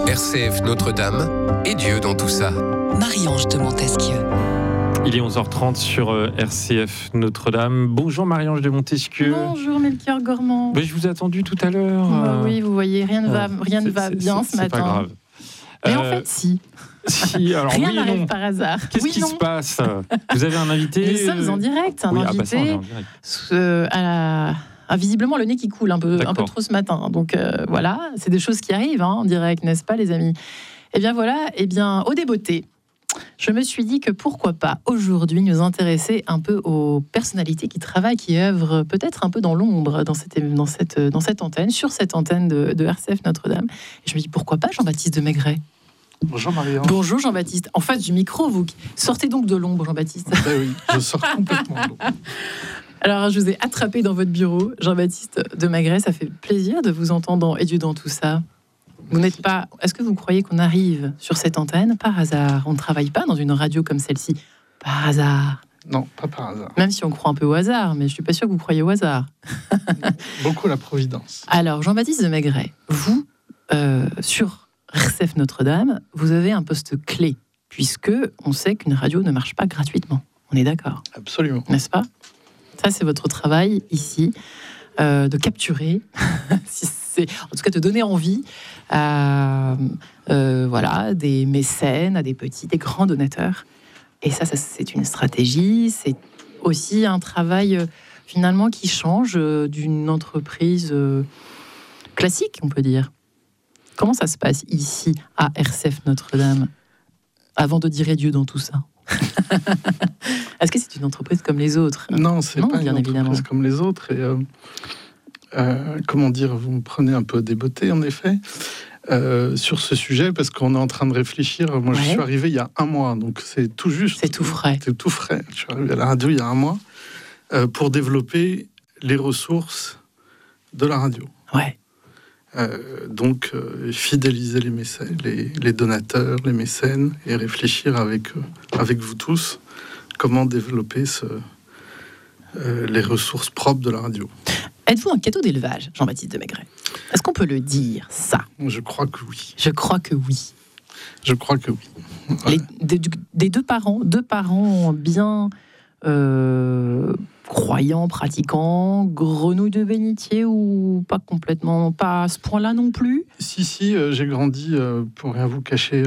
RCF Notre-Dame et Dieu dans tout ça. Marie-Ange de Montesquieu. Il est 11h30 sur RCF Notre-Dame. Bonjour Marie-Ange de Montesquieu. Bonjour Melchior Gormand. Je vous ai attendu tout à l'heure. Oui, vous voyez, rien ne va bien ce matin. C'est pas grave. Mais en fait, si. Alors, rien oui n'arrive par hasard. Qu'est-ce qui se passe? Vous avez un invité? Nous sommes en direct. Un invité a visiblement le nez qui coule un peu trop ce matin. Donc voilà, c'est des choses qui arrivent en direct, n'est-ce pas les amis? Eh bien voilà, au débeauté, je me suis dit que pourquoi pas aujourd'hui nous intéresser un peu aux personnalités qui travaillent, qui œuvrent peut-être un peu dans l'ombre dans cette antenne, sur cette antenne de RCF Notre-Dame. Et je me dis pourquoi pas Jean-Baptiste de Maigret. Bonjour Marie-Ange. Bonjour Jean-Baptiste. En face du micro, vous sortez donc de l'ombre, Jean-Baptiste. Oui, je sors complètement de l'ombre. Alors, je vous ai attrapé dans votre bureau, Jean-Baptiste de Maigret. Ça fait plaisir de vous entendre dans Et Dieu dans tout ça. Vous n'êtes pas. Est-ce que vous croyez qu'on arrive sur cette antenne par hasard? On ne travaille pas dans une radio comme celle-ci par hasard. Non, pas par hasard. Même si on croit un peu au hasard, mais je suis pas sûre que vous croyez au hasard. Beaucoup la providence. Alors, Jean-Baptiste de Maigret, vous, sur RCF Notre-Dame, vous avez un poste clé, puisque on sait qu'une radio ne marche pas gratuitement. On est d'accord? Absolument. N'est-ce pas? Ça, c'est votre travail ici, de capturer, en tout cas de donner envie à des mécènes, à des petits, des grands donateurs. Et ça c'est une stratégie, c'est aussi un travail finalement qui change d'une entreprise classique, on peut dire. Comment ça se passe ici à RCF Notre-Dame, avant de dire adieu dans tout ça? Est-ce que c'est une entreprise comme les autres? Non, c'est pas bien une entreprise évidemment comme les autres. Et comment dire, vous me prenez un peu débeauté en effet sur ce sujet, parce qu'on est en train de réfléchir. Moi, je suis arrivé il y a un mois, donc c'est tout juste. C'est tout frais. C'est tout frais. Je suis arrivé à la radio il y a un mois pour développer les ressources de la radio. Ouais. Donc fidéliser les mécènes, les donateurs, les mécènes, et réfléchir avec vous tous comment développer les ressources propres de la radio. Êtes-vous un cadeau d'élevage, Jean-Baptiste de Maigret? Est-ce qu'on peut le dire, ça? Je crois que oui. Je crois que oui. Je crois que oui. Voilà. Des deux parents bien croyants, pratiquants, grenouilles de bénitier, ou pas complètement, pas à ce point-là non plus? Si, j'ai grandi, pour rien vous cacher,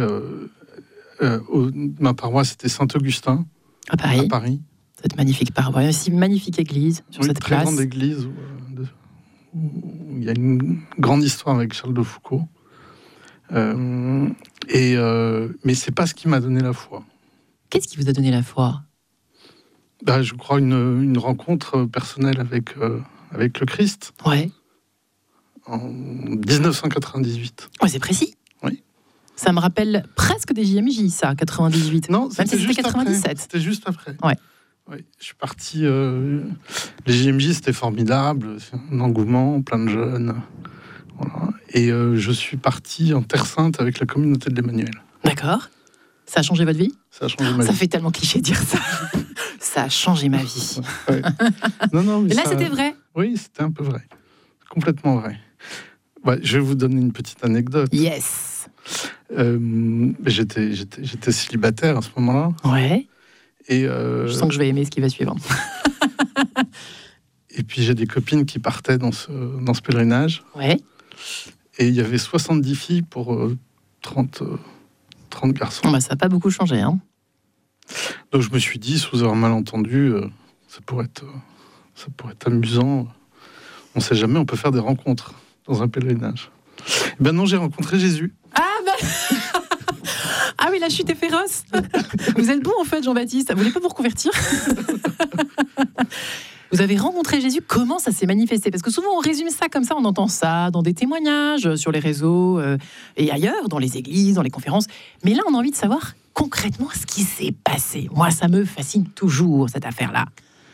ma paroisse c'était Saint-Augustin, à Paris. Cette magnifique paroisse, une magnique église sur cette très place. Grande église où il y a une grande histoire avec Charles de Foucault. Mais c'est pas ce qui m'a donné la foi. Qu'est-ce qui vous a donné la foi? Je crois une rencontre personnelle avec le Christ. Ouais. En 1998. Ouais, c'est précis. Oui. Ça me rappelle presque des JMJ, ça, 98. Non, c'était juste 97. Après. C'était juste après. Ouais. Oui, je suis parti. Les JMJ, c'était formidable, un engouement, plein de jeunes. Voilà. Et je suis parti en Terre Sainte avec la communauté de l'Emmanuel. D'accord. Ça a changé votre vie? Ça a changé ma vie. Ça fait tellement cliché de dire ça. Ça a changé ma vie. Ouais. Non, mais là, c'était vrai? Oui, c'était un peu vrai. Complètement vrai. Ouais, je vais vous donner une petite anecdote. Yes. J'étais célibataire à ce moment-là. Ouais. Et je sens que je vais aimer ce qui va suivre. Et puis j'ai des copines qui partaient dans ce pèlerinage. Ouais. Et il y avait 70 filles pour 30 garçons. Ça n'a pas beaucoup changé, hein. Donc je me suis dit, sous un malentendu, ça pourrait être amusant. On ne sait jamais, on peut faire des rencontres dans un pèlerinage. Eh ben non, j'ai rencontré Jésus. Ah oui, la chute est féroce. Vous êtes bon en fait, Jean-Baptiste. Vous voulez pas vous reconvertir? Vous avez rencontré Jésus, comment ça s'est manifesté? Parce que souvent on résume ça comme ça, on entend ça dans des témoignages sur les réseaux et ailleurs, dans les églises, dans les conférences. Mais là, on a envie de savoir concrètement ce qui s'est passé. Moi, ça me fascine toujours, cette affaire-là.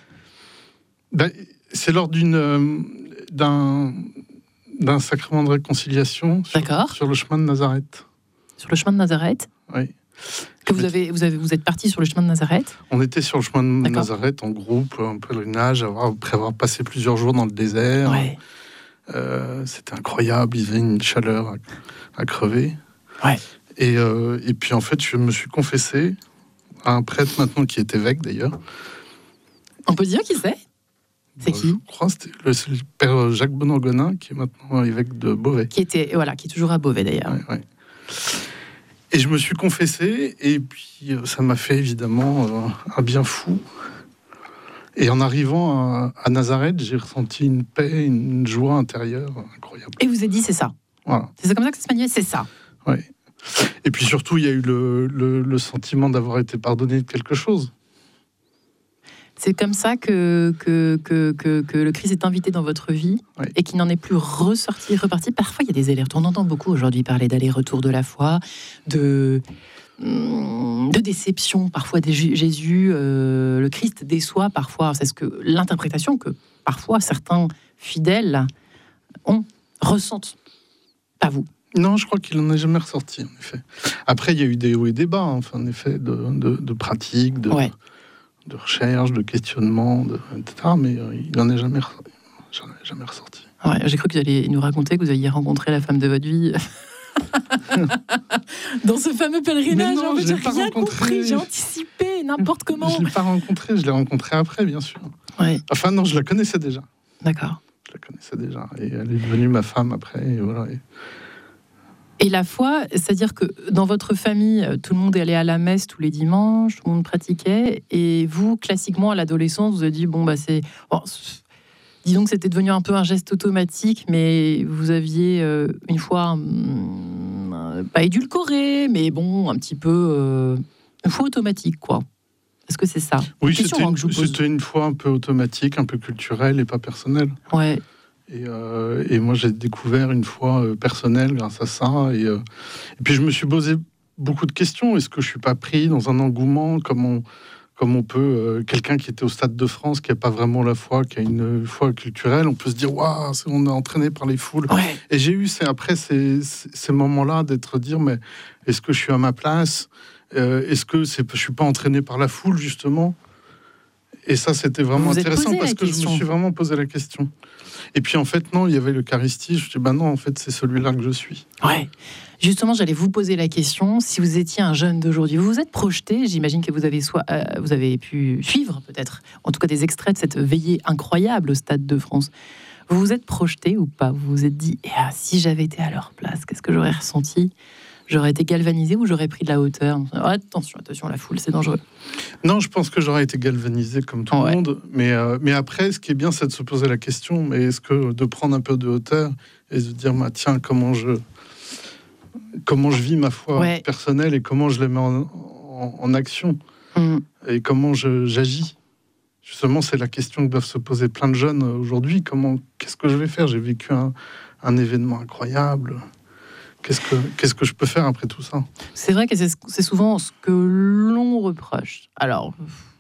C'est lors d'un sacrement de réconciliation sur le chemin de Nazareth. Sur le chemin de Nazareth? Oui. Que vous êtes parti sur le chemin de Nazareth? On était sur le chemin de Nazareth en groupe, un pèlerinage, après avoir passé plusieurs jours dans le désert. Ouais. C'était incroyable, il y avait une chaleur à crever. Ouais. Et puis en fait, je me suis confessé à un prêtre maintenant qui est évêque d'ailleurs. On peut dire qui c'est ? C'est qui ? Je crois que c'est le père Jacques Bonan-Gonin, qui est maintenant évêque de Beauvais. Qui est toujours à Beauvais d'ailleurs. Ouais. Et je me suis confessé, et puis ça m'a fait évidemment un bien fou. Et en arrivant à Nazareth, j'ai ressenti une paix, une joie intérieure incroyable. Et vous avez dit c'est ça. Voilà. C'est comme ça que ça se manifeste, c'est ça. Ouais. Et puis surtout, il y a eu le sentiment d'avoir été pardonné de quelque chose. C'est comme ça que le Christ est invité dans votre vie, oui. Et qu'il n'en est plus reparti. Parfois, il y a des allers-retours. On entend beaucoup aujourd'hui parler d'aller-retour de la foi, de déception parfois de Jésus. Le Christ déçoit parfois. C'est l'interprétation que parfois certains fidèles ressentent. Pas vous. Non, je crois qu'il n'en est jamais ressorti, en effet. Après, il y a eu des hauts et des bas, en effet, de pratiques, de recherche, de questionnement, etc. Mais il n'en est jamais ressorti. Ouais, j'ai cru que vous alliez nous raconter que vous aviez rencontré la femme de votre vie dans ce fameux pèlerinage. Non, j'ai rien compris, j'ai anticipé n'importe comment. Je ne l'ai pas rencontrée, je l'ai rencontrée après, bien sûr. Ouais. Enfin non, je la connaissais déjà. D'accord. Je la connaissais déjà. Et elle est devenue ma femme après. Et voilà. Et la foi, c'est-à-dire que dans votre famille, tout le monde est allé à la messe tous les dimanches, tout le monde pratiquait, et vous, classiquement, à l'adolescence, vous avez dit, disons que c'était devenu un peu un geste automatique, mais vous aviez une foi, pas édulcorée, mais bon, un petit peu, une foi automatique, quoi. Est-ce que c'est ça ? Oui, c'était une foi un peu automatique, un peu culturelle et pas personnelle. Ouais. Et moi, j'ai découvert une foi personnelle grâce à ça. Et puis, je me suis posé beaucoup de questions. Est-ce que je suis pas pris dans un engouement comme on peut... quelqu'un qui était au Stade de France, qui n'a pas vraiment la foi, qui a une foi culturelle, on peut se dire, waouh, on est entraîné par les foules. Ouais. Et j'ai eu après ces moments-là dire, mais est-ce que je suis à ma place ? Est-ce que je suis pas entraîné par la foule, justement ? Et ça, c'était vraiment intéressant parce que je me suis vraiment posé la question. Et puis, en fait, non, il y avait l'Eucharistie. Je me dis, non, en fait, c'est celui-là que je suis. Ouais. Justement, j'allais vous poser la question. Si vous étiez un jeune d'aujourd'hui, vous vous êtes projeté, j'imagine que vous avez pu suivre, peut-être, en tout cas des extraits de cette veillée incroyable au Stade de France. Vous vous êtes projeté ou pas ? Vous vous êtes dit, si j'avais été à leur place, qu'est-ce que j'aurais ressenti ? J'aurais été galvanisé ou j'aurais pris de la hauteur ? Attention, la foule, c'est dangereux. Non, je pense que j'aurais été galvanisé comme tout le monde. Mais après, ce qui est bien, c'est de se poser la question, mais est-ce que de prendre un peu de hauteur et de se dire, tiens, comment je vis ma foi personnelle et comment je la mets en action et comment j'agis. Justement, c'est la question que doivent se poser plein de jeunes aujourd'hui. Qu'est-ce que je vais faire ? J'ai vécu un événement incroyable. Qu'est-ce que je peux faire après tout ça ? C'est vrai que c'est souvent ce que l'on reproche. Alors,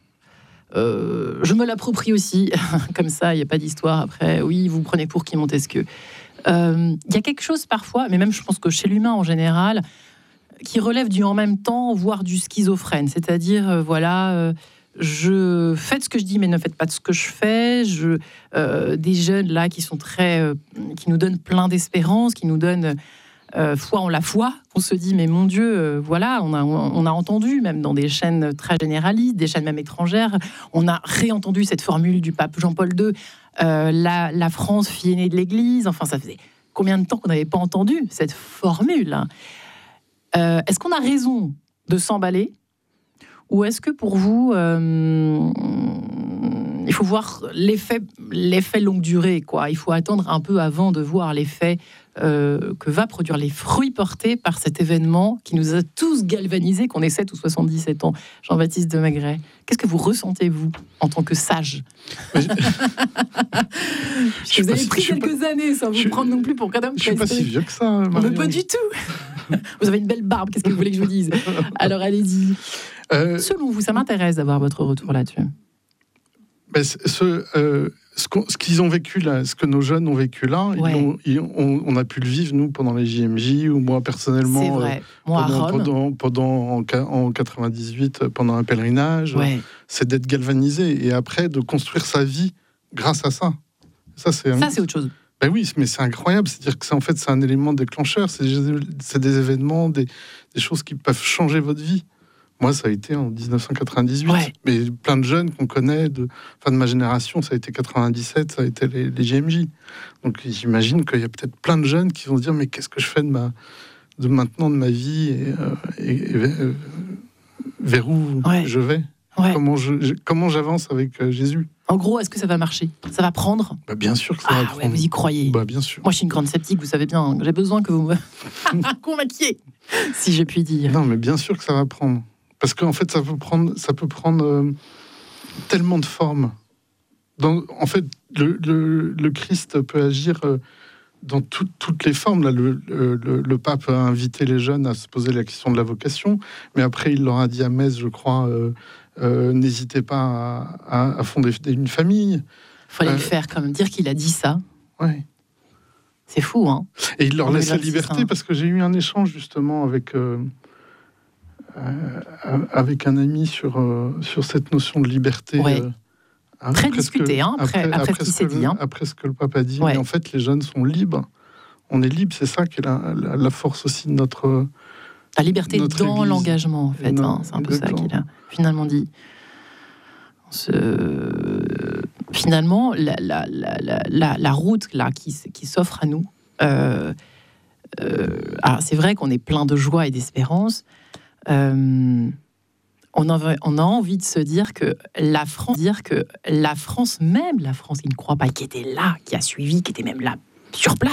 je me l'approprie aussi, comme ça, il n'y a pas d'histoire après. Oui, vous prenez pour qui Montesquieu. Il y a quelque chose parfois, mais même je pense que chez l'humain en général, qui relève du en même temps, voire du schizophrène. C'est-à-dire, je faites ce que je dis, mais ne faites pas ce que je fais. Des jeunes là qui sont qui nous donnent plein d'espérance, qui nous donnent foi en la foi. On se dit, mais mon Dieu, on a entendu, même dans des chaînes très généralistes, des chaînes même étrangères, on a réentendu cette formule du pape Jean-Paul II, la France, fille aînée de l'Église. Enfin, ça faisait combien de temps qu'on n'avait pas entendu cette formule, hein. Est-ce qu'on a raison de s'emballer ? Ou est-ce que pour vous, il faut voir l'effet longue durée, quoi. Il faut attendre un peu avant de voir l'effet que va produire les fruits portés par cet événement qui nous a tous galvanisés, qu'on ait 7 ou 77 ans. Jean-Baptiste de Maigret, qu'est-ce que vous ressentez, vous, en tant que sage ? Vous avez pris quelques années sans vous prendre non plus pour qu'un homme. Je ne suis pas si vieux que ça, mais pas du tout. Vous avez une belle barbe, qu'est-ce que vous voulez que je vous dise ? Alors allez-y. Selon vous, ça m'intéresse d'avoir votre retour là-dessus. Ce qu'ils ont vécu là, ce que nos jeunes ont vécu là, on a pu le vivre, nous, pendant les JMJ, ou moi, personnellement, c'est vrai. Moi, en 98, pendant un pèlerinage, c'est d'être galvanisé, et après, de construire sa vie grâce à ça. Ça, c'est autre chose. Ben oui, mais c'est incroyable. C'est-à-dire que c'est un élément déclencheur. C'est des événements, des choses qui peuvent changer votre vie. Moi, ça a été en 1998. Ouais. Mais plein de jeunes qu'on connaît, de ma génération, ça a été 97, ça a été les JMJ. Donc j'imagine qu'il y a peut-être plein de jeunes qui vont se dire mais qu'est-ce que je fais de maintenant de ma vie et vers où je vais. Ouais. Comment j'avance avec Jésus. En gros, est-ce que ça va marcher? Ça va prendre? Bien sûr que ça va prendre. Ouais, vous y croyez? Bien sûr. Moi, je suis une grande sceptique, vous savez bien. J'ai besoin que vous me convainquiez, si j'ai pu dire. Non, mais bien sûr que ça va prendre. Parce qu'en fait, ça peut prendre tellement de formes. En fait, le Christ peut agir dans toutes les formes. Là, le pape a invité les jeunes à se poser la question de la vocation, mais après, il leur a dit à Metz, je crois, n'hésitez pas à fonder une famille. Il fallait le faire, quand même, dire qu'il a dit ça. Ouais. C'est fou, hein. Et il leur laisse la 26, liberté, parce que j'ai eu un échange, justement, avec un ami sur cette notion de liberté. Ouais. Très discuté, après ce qu'il s'est dit. Après ce que le pape a dit. Ouais. Mais en fait, les jeunes sont libres. On est libre, c'est ça qui est la force aussi de notre... La liberté notre dans église. l'engagement, en fait. C'est un peu ça qu'il a finalement dit. Finalement, la route là, qui s'offre à nous, alors c'est vrai qu'on est plein de joie et d'espérance. On a envie de se dire que la France même, la France qui ne croit pas, qui était là, qui a suivi, qui était même là sur place,